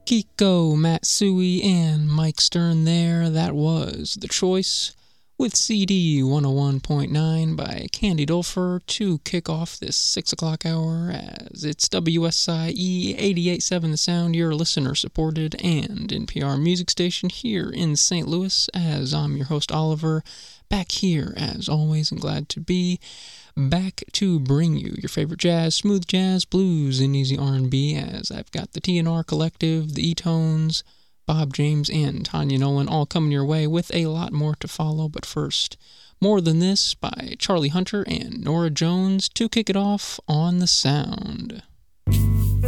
Kiko, Matsui, and Mike Stern there. That was The Choice with CD 101.9 by Candy Dulfer to kick off this 6 o'clock hour, as it's WSIE 88.7 The Sound, your listener-supported and NPR music station here in St. Louis, as I'm your host Oliver, back here as always, and glad to be back to bring you your favorite jazz, smooth jazz, blues, and easy R&B, as I've got the TNR Collective, the E-Tones, Bob James, and Tanya Nolan all coming your way with a lot more to follow. But first, More Than This by Charlie Hunter and Nora Jones to kick it off on The Sound.